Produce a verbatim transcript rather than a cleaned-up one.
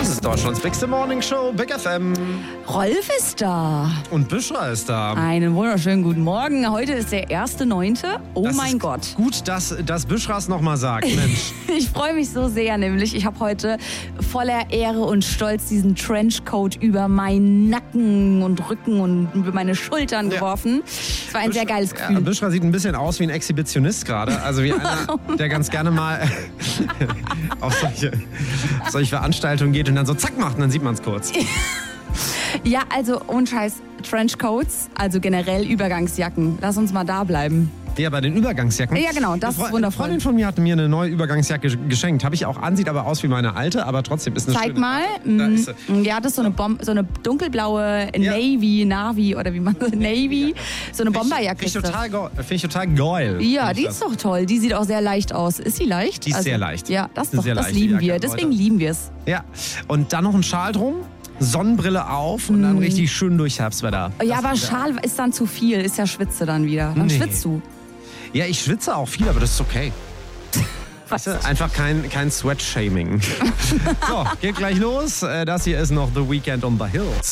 Das ist Deutschlands bigste Morning Show, Big F M. Rolf ist da. Und Büschra ist da. Einen wunderschönen guten Morgen. Heute ist der erste neunte Oh das mein ist Gott. Gut, dass, dass Büschra es nochmal sagt, Mensch. Ich freue mich so sehr, nämlich ich habe heute voller Ehre und Stolz diesen Trenchcoat über meinen Nacken und Rücken und über meine Schultern Ja. geworfen. Es war ein sehr geiles Gefühl. Ja, Büschra sieht ein bisschen aus wie ein Exhibitionist gerade. Also wie einer, der ganz gerne mal auf solche, solche Veranstaltungen geht und dann so zack macht und dann sieht man es kurz. Ja, also ohne Scheiß, Trenchcoats, also generell Übergangsjacken. Lass uns mal da bleiben. Ja, bei den Übergangsjacken. Ja, genau, das Eine Fre- ist wundervoll. Eine Freundin von mir hat mir eine neue Übergangsjacke ge- geschenkt. Habe ich auch an, sieht aber aus wie meine alte, aber trotzdem ist eine Zeig schöne. mal. Da Mm, ist sie. Ja, das ist so eine, Bom so eine dunkelblaue Ja. Navy, Navi oder wie man Navy, so eine Bomberjacke. Finde ich ist das. total, go- find ich total geil. Ja, Find die ich ist doch toll. Die sieht auch sehr leicht aus. Ist sie leicht? Die ist sehr leicht. Ja, das, Eine doch, sehr das leichte lieben wir. Jacke, Deswegen Leute. lieben wir es. Ja, und dann noch ein Schal drum, Sonnenbrille auf und dann richtig schön durch Herbstwetter. Ja, Das aber ist Schal ist dann zu viel. Ist ja Schwitze dann wieder. Dann Nee. schwitzt du. Ja, ich schwitze auch viel, aber das ist okay. Was? Weißt du, einfach kein, kein Sweat-Shaming. So, geht gleich los. Äh, Das hier ist noch The Weekend on the Hills.